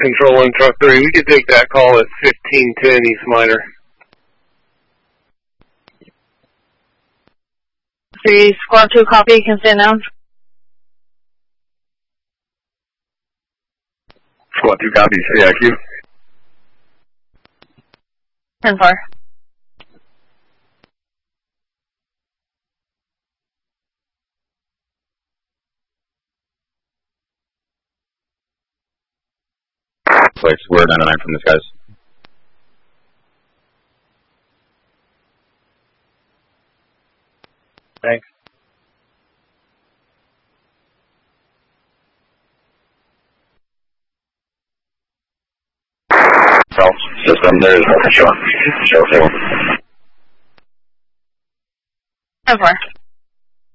Control 1, Truck 3. We could take that call at 1510 East Minor. 3, Squad 2, copy. Can stand down. Squad 2 copies, CIQ. 10-4. Place, we're 99 from this, guys. Thanks. System, there's no show. Show 10-4.